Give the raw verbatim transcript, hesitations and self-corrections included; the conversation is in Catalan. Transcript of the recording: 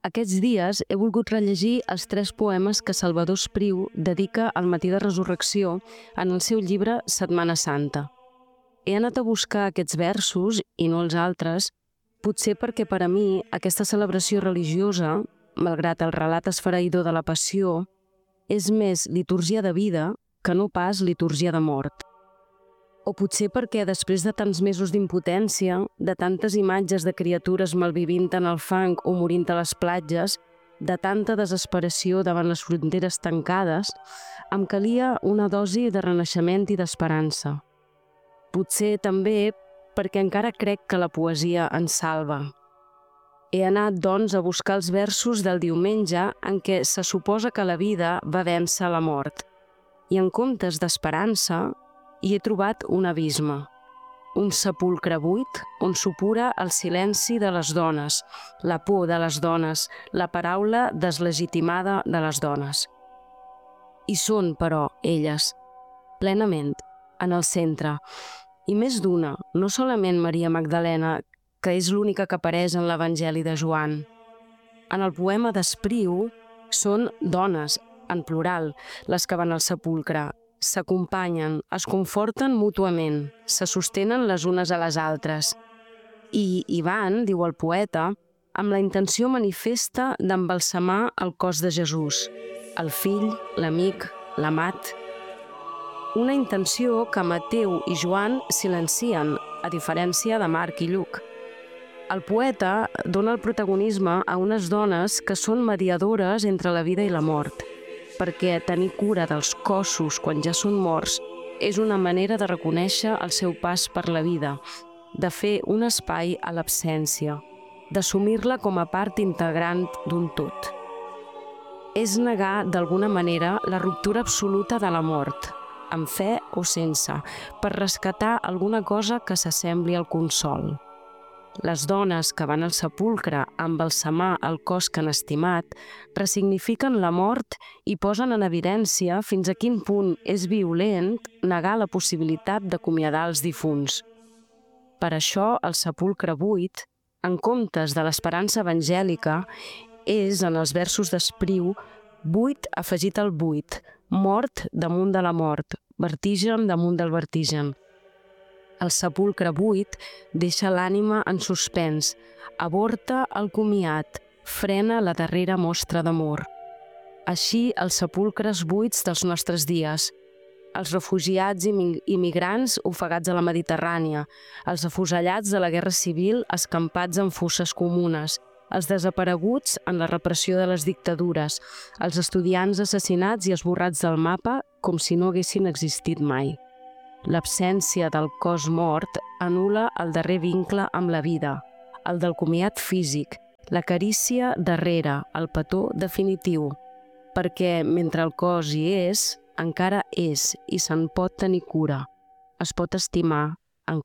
Aquests dies he volgut rellegir els tres poemes que Salvador Espriu dedica al matí de resurrecció en el seu llibre Setmana Santa. He anat a buscar aquests versos i no els altres, potser perquè per a mi aquesta celebració religiosa, malgrat el relat esfereïdor de la passió, és més litúrgia de vida que no pas litúrgia de mort. O potser perquè després de tants mesos d'impotència, de tantes imatges de criatures malvivint en el fang o morint a les platges, de tanta desesperació davant les fronteres tancades, em calia una dosi de renaixement i d'esperança. Potser també perquè encara crec que la poesia ens salva. He anat, doncs, a buscar els versos del diumenge en què se suposa que la vida va vèncer la mort. I en comptes d'esperança, hi he trobat un abisme, un sepulcre buit on supura el silenci de les dones, la por de les dones, la paraula deslegitimada de les dones. I són, però, elles, plenament, en el centre, i més d'una, no solament Maria Magdalena, que és l'única que apareix en l'Evangeli de Joan. En el poema d'Espriu són dones, en plural, les que van al sepulcre, s'acompanyen, es conforten mútuament, se sostenen les unes a les altres. I hi van, diu el poeta, amb la intenció manifesta d'embalsamar el cos de Jesús, el fill, l'amic, l'amat. Una intenció que Mateu i Joan silencien, a diferència de Marc i Lluc. El poeta dona el protagonisme a unes dones que són mediadores entre la vida i la mort, perquè tenir cura dels cossos quan ja són morts és una manera de reconèixer el seu pas per la vida, de fer un espai a l'absència, d'assumir-la com a part integrant d'un tot. És negar, d'alguna manera, la ruptura absoluta de la mort, amb fe o sense, per rescatar alguna cosa que s'assembli al consol. Les dones que van al sepulcre a embalsamar el cos que han estimat ressignifiquen la mort i posen en evidència fins a quin punt és violent negar la possibilitat d'acomiadar els difunts. Per això el sepulcre buit, en comptes de l'esperança evangèlica, és, en els versos d'Espriu, buit afegit al buit, mort damunt de la mort, vertigen damunt del vertigen. El sepulcre buit deixa l'ànima en suspens, avorta el comiat, frena la darrera mostra d'amor. Així, els sepulcres buits dels nostres dies, els refugiats i immigrants ofegats a la Mediterrània, els afusellats de la Guerra Civil escampats en fosses comunes, els desapareguts en la repressió de les dictadures, els estudiants assassinats i esborrats del mapa com si no haguessin existit mai. L'absència del cos mort anul·la el darrer vincle amb la vida, el del comiat físic, la carícia darrere, el petó definitiu, perquè mentre el cos hi és, encara és i se'n pot tenir cura, es pot estimar